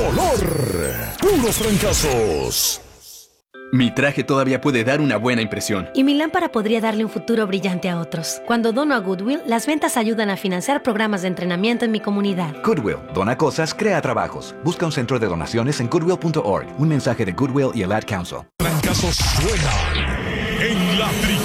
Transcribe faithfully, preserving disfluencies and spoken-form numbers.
color. Puros trancazos. Mi traje todavía puede dar una buena impresión. Y mi lámpara podría darle un futuro brillante a otros. Cuando dono a Goodwill, las ventas ayudan a financiar programas de entrenamiento en mi comunidad. Goodwill. Dona cosas, crea trabajos. Busca un centro de donaciones en goodwill punto org. Un mensaje de Goodwill y el Ad Council. Trancazos suenan en la trilla.